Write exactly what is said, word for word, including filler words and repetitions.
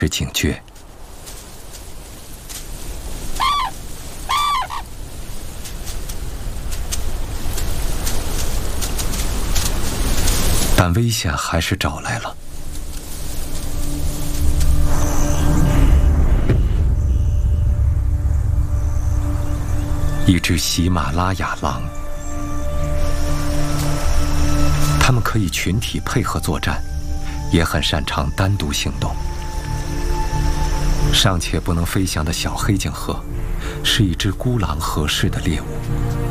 是警觉。但危险还是找来了。一只喜马拉雅狼，它们可以群体配合作战，也很擅长单独行动。尚且不能飞翔的小黑颈鹤，是一只孤狼合适的猎物。